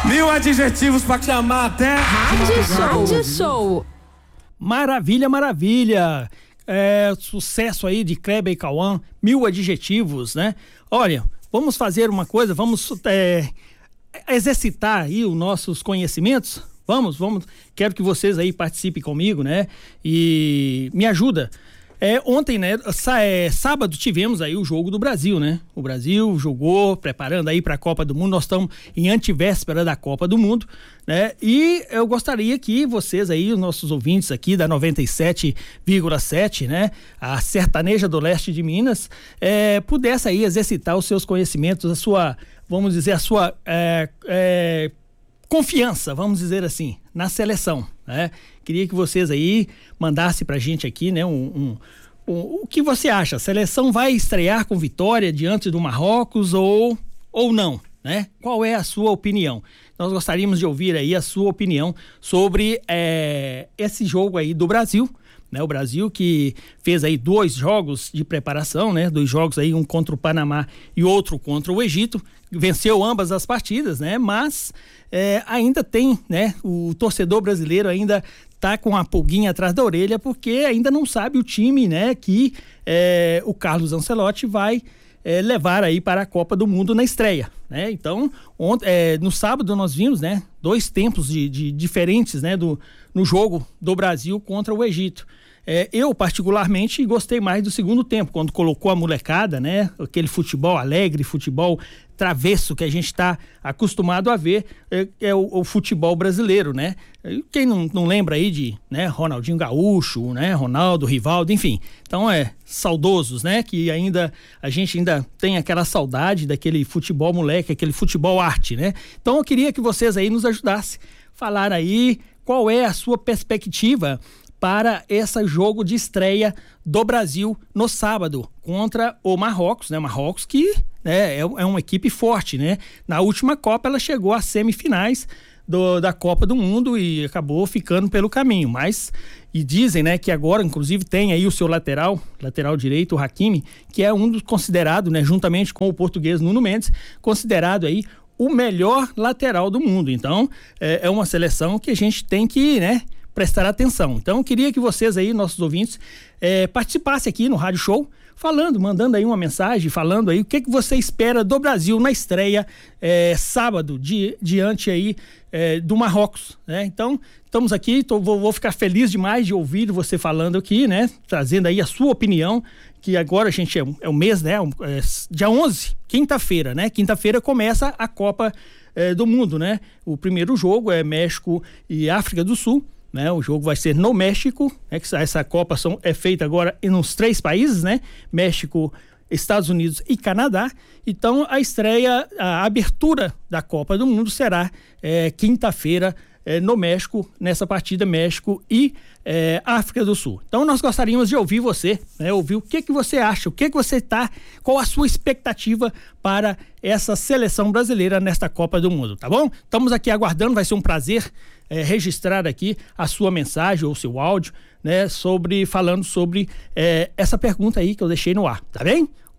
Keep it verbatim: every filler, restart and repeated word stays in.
Mil adjetivos pra chamar até... Rádio Show. Rádio Show. Maravilha, maravilha. É, sucesso aí de Kleber e Cauã, mil adjetivos, né? Olha, vamos fazer uma coisa, vamos é, exercitar aí os nossos conhecimentos. Vamos, vamos. Quero que vocês aí participem comigo, né? E me ajuda. É, ontem, né, sá, é, sábado tivemos aí o jogo do Brasil, né? O Brasil jogou, preparando aí para a Copa do Mundo. Nós estamos em antivéspera da Copa do Mundo, né? E eu gostaria que vocês aí, os nossos ouvintes aqui da noventa e sete vírgula sete, né? A sertaneja do leste de Minas, é, pudesse aí exercitar os seus conhecimentos, a sua, vamos dizer, a sua é, é, confiança, vamos dizer assim, na seleção, né? Queria que vocês aí mandassem pra gente aqui, né, um, um, um, o que você acha? A seleção vai estrear com vitória diante do Marrocos ou, ou não, né? Qual é a sua opinião? Nós gostaríamos de ouvir aí a sua opinião sobre é, esse jogo aí do Brasil, né? O Brasil que fez aí dois jogos de preparação, né? Dois jogos aí, um contra o Panamá e outro contra o Egito, venceu ambas as partidas, né? Mas é, ainda tem, né? O torcedor brasileiro ainda tá com a pulguinha atrás da orelha porque ainda não sabe o time, né? Que é, o Carlos Ancelotti vai é, levar aí para a Copa do Mundo na estreia, né? Então, ontem, é, no sábado nós vimos, né? Dois tempos de, de diferentes, né? Do, no jogo do Brasil contra o Egito. É, eu, particularmente, gostei mais do segundo tempo, quando colocou a molecada, né? Aquele futebol alegre, futebol travesso que a gente está acostumado a ver, é, é o, o futebol brasileiro, né? Quem não, não lembra aí de, né, Ronaldinho Gaúcho, né? Ronaldo, Rivaldo, enfim. Então, é, saudosos, né? Que ainda, a gente ainda tem aquela saudade daquele futebol moleque, aquele futebol arte, né? Então, eu queria que vocês aí nos ajudassem, falar aí qual é a sua perspectiva para esse jogo de estreia do Brasil no sábado contra o Marrocos, né? Marrocos que, né, é, é uma equipe forte, né? Na última Copa ela chegou às semifinais do, da Copa do Mundo e acabou ficando pelo caminho, mas e dizem, né, que agora inclusive tem aí o seu lateral, lateral direito, o Hakimi, que é um dos considerados, né, juntamente com o português Nuno Mendes, considerado aí o melhor lateral do mundo. Então é, é uma seleção que a gente tem que, né, prestar atenção. Então, eu queria que vocês aí, nossos ouvintes, é, participassem aqui no Rádio Show, falando, mandando aí uma mensagem, falando aí o que, que você espera do Brasil na estreia é, sábado, di, diante aí é, do Marrocos, né? Então, estamos aqui, tô, vou, vou ficar feliz demais de ouvir você falando aqui, né? Trazendo aí a sua opinião, que agora, gente, é, é o mês, né? É, dia onze, quinta-feira, né? Quinta-feira começa a Copa é, do Mundo, né? O primeiro jogo é México e África do Sul, né? O jogo vai ser no México, né? Que essa Copa são, é feita agora nos três países, né? México, Estados Unidos e Canadá. Então a estreia, a abertura da Copa do Mundo será é, quinta-feira é, no México, nessa partida México e é, África do Sul. Então nós gostaríamos de ouvir você, né? Ouvir o que que você acha, o que que você tá, qual a sua expectativa para essa seleção brasileira nesta Copa do Mundo, tá bom? Estamos aqui aguardando, vai ser um prazer É, registrar aqui a sua mensagem ou seu áudio, né, sobre, falando sobre é, essa pergunta aí que eu deixei no ar, tá bem?